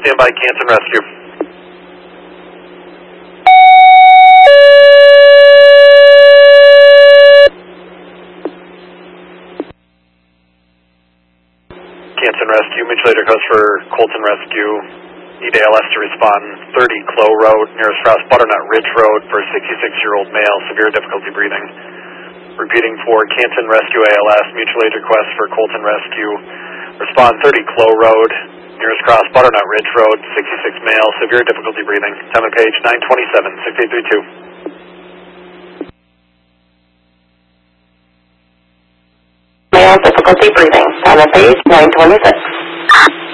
stand by, Canton Rescue. Canton Rescue, mutual aid request for Colton Rescue. Need ALS to respond 30 Clow Road, nearest Ross Butternut Ridge Road for a 66-year-old male, severe difficulty breathing. Repeating for Canton Rescue ALS, mutual aid request for Colton Rescue. Respond 30 Clow Road, nearest cross Butternut Ridge Road, 66 male, severe difficulty breathing. Time and page 927, 6832. Male difficulty breathing. Time and page 926.